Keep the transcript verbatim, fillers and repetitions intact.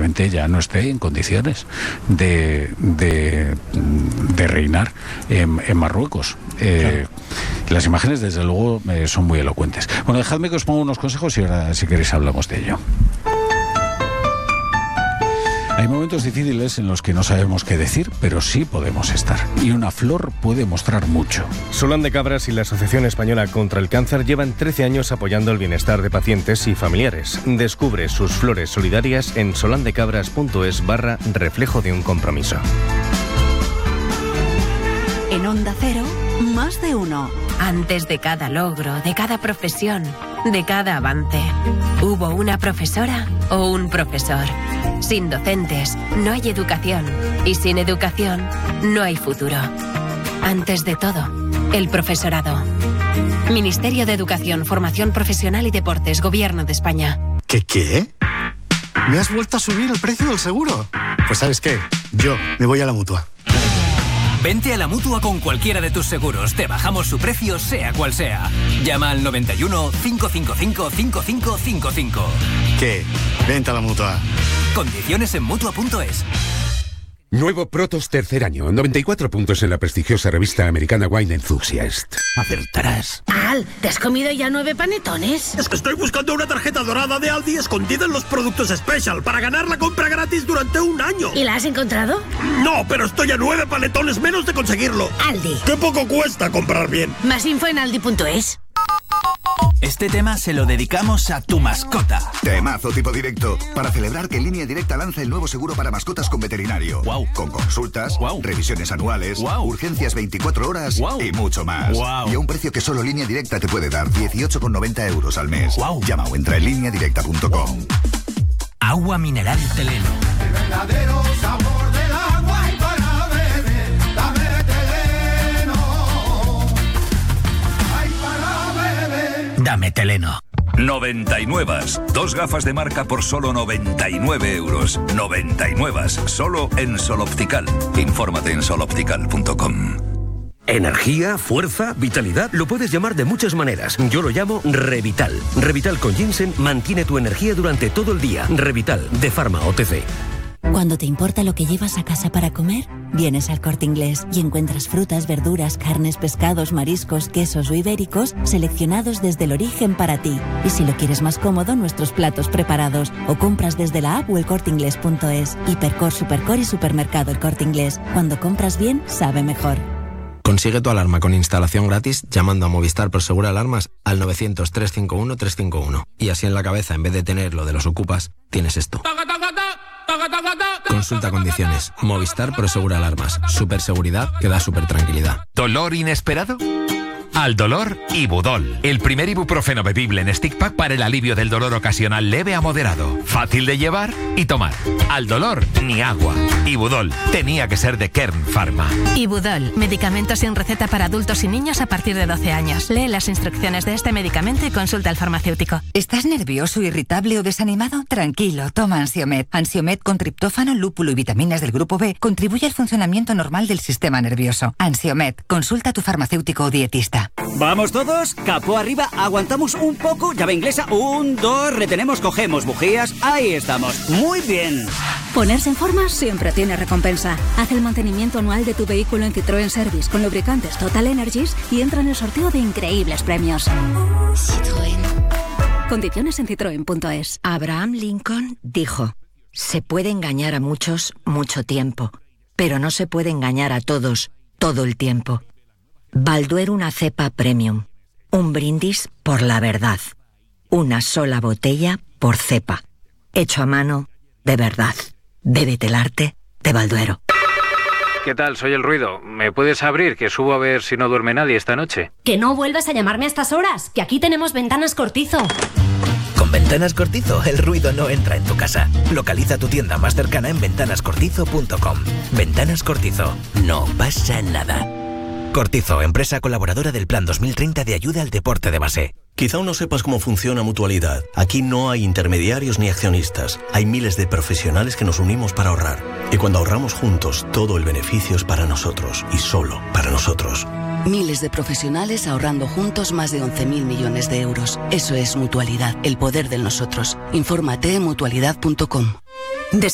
posiblemente ya no esté en condiciones de, de, de reinar en, en Marruecos. Eh, claro. Las imágenes, desde luego, eh, son muy elocuentes. Bueno, dejadme que os ponga unos consejos y ahora, si queréis, hablamos de ello. Hay momentos difíciles en los que no sabemos qué decir, pero sí podemos estar. Y una flor puede mostrar mucho. Solán de Cabras y la Asociación Española contra el Cáncer llevan trece años apoyando el bienestar de pacientes y familiares. Descubre sus flores solidarias en solandecabras.es barra reflejo de un compromiso. En Onda Cero, más de uno. Antes de cada logro, de cada profesión, de cada avance, hubo una profesora o un profesor. Sin docentes, no hay educación. Y sin educación, no hay futuro. Antes de todo, el profesorado. Ministerio de Educación, Formación Profesional y Deportes, Gobierno de España. ¿Qué qué? ¿Me has vuelto a subir el precio del seguro? Pues ¿sabes qué? Yo me voy a la Mutua. Vente a la Mutua con cualquiera de tus seguros. Te bajamos su precio, sea cual sea. Llama al noventa y uno, cinco cinco cinco, cinco cinco cinco cinco. ¿Qué? Vente a la Mutua. Condiciones en Mutua punto es. Nuevo Protos tercer año, noventa y cuatro puntos en la prestigiosa revista americana Wine Enthusiast. Acertarás. Al, ¿te has comido ya nueve panetones? Es que estoy buscando una tarjeta dorada de Aldi escondida en los productos Special para ganar la compra gratis durante un año. ¿Y la has encontrado? No, pero estoy a nueve panetones menos de conseguirlo. Aldi. ¡Qué poco cuesta comprar bien! Más info en aldi punto es. Este tema se lo dedicamos a tu mascota. Temazo tipo directo. Para celebrar que Línea Directa lanza el nuevo seguro para mascotas con veterinario. Wow. Con consultas, wow. revisiones anuales, wow. urgencias veinticuatro horas wow. y mucho más. Wow. Y a un precio que solo Línea Directa te puede dar, dieciocho con noventa euros al mes. Wow. Llama o entra en línea directa punto com. Agua mineral Teleno. El verdadero sabor del agua y para beber, dame Teleno. Ay, para beber. Dame Teleno. noventa y nueve. Dos gafas de marca por solo noventa y nueve euros. noventa y nueve. Solo en Sol Optical. Infórmate en sol optical punto com. Energía, fuerza, vitalidad, lo puedes llamar de muchas maneras. Yo lo llamo Revital. Revital con ginseng mantiene tu energía durante todo el día. Revital, de Pharma O T C. Cuando te importa lo que llevas a casa para comer, vienes al Corte Inglés y encuentras frutas, verduras, carnes, pescados, mariscos, quesos o ibéricos seleccionados desde el origen para ti. Y si lo quieres más cómodo, nuestros platos preparados. O compras desde la app o el corte inglés punto es. Hipercor, Supercor y Supermercado El Corte Inglés. Cuando compras bien, sabe mejor. Consigue tu alarma con instalación gratis llamando a Movistar Prosegur Alarmas al novecientos, trescientos cincuenta y uno, trescientos cincuenta y uno. Y así en la cabeza, en vez de tener lo de los ocupas, tienes esto. Consulta condiciones. Movistar Prosegur Alarmas. Superseguridad que da super tranquilidad. ¿Dolor inesperado? Al dolor, Ibudol. El primer ibuprofeno bebible en stick pack para el alivio del dolor ocasional leve a moderado. Fácil de llevar y tomar. Al dolor, ni agua. Ibudol. Tenía que ser de Kern Pharma. Ibudol. Medicamento sin receta para adultos y niños a partir de doce años. Lee las instrucciones de este medicamento y consulta al farmacéutico. ¿Estás nervioso, irritable o desanimado? Tranquilo, toma Ansiomed. Ansiomed con triptófano, lúpulo y vitaminas del grupo B contribuye al funcionamiento normal del sistema nervioso. Ansiomed. Consulta a tu farmacéutico o dietista. ¿Vamos todos? Capó arriba, aguantamos un poco, llave inglesa, un, dos, retenemos, cogemos bujías, ahí estamos. Muy bien. Ponerse en forma siempre tiene recompensa. Haz el mantenimiento anual de tu vehículo en Citroën Service con lubricantes Total Energies y entra en el sorteo de increíbles premios. Citroën. Condiciones en citroen punto es. Abraham Lincoln dijo: se puede engañar a muchos mucho tiempo, pero no se puede engañar a todos todo el tiempo. Balduero una cepa premium. Un brindis por la verdad. Una sola botella por cepa. Hecho a mano de verdad. Bébete el arte de Balduero. ¿Qué tal? Soy El Ruido. ¿Me puedes abrir, que subo a ver si no duerme nadie esta noche? Que no vuelvas a llamarme a estas horas, que aquí tenemos Ventanas Cortizo. Con Ventanas Cortizo, el ruido no entra en tu casa. Localiza tu tienda más cercana en ventanas cortizo punto com. Ventanas Cortizo. No pasa nada. Cortizo, empresa colaboradora del Plan dos mil treinta de ayuda al deporte de base. Quizá aún no sepas cómo funciona Mutualidad. Aquí no hay intermediarios ni accionistas. Hay miles de profesionales que nos unimos para ahorrar. Y cuando ahorramos juntos, todo el beneficio es para nosotros. Y solo para nosotros. Miles de profesionales ahorrando juntos más de once mil millones de euros. Eso es Mutualidad, el poder del nosotros. Infórmate en mutualidad punto com.